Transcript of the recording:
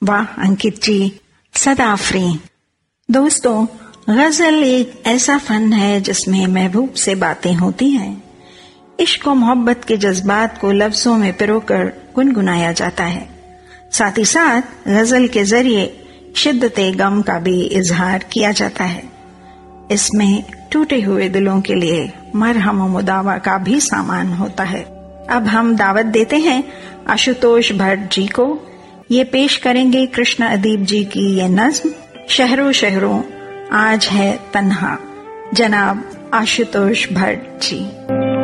वाह अंकित जी, सदा फ्री। दोस्तों, गजल एक ऐसा फन है जिसमें महबूब से बातें होती हैं। इश्क और मोहब्बत के जज्बात को लफ्जों में पिरोकर गुनगुनाया जाता है। साथ ही साथ गजल के जरिए शिद्दते गम का भी इजहार किया जाता है। इसमें टूटे हुए दिलों के लिए मरहम और मुदावा का भी सामान होता है। अब हम दावत देते हैं आशुतोष भट्ट जी को। ये पेश करेंगे कृष्ण अदीप जी की ये नज्म शहरों शहरों आज है तन्हा। जनाब आशुतोष भट्ट जी।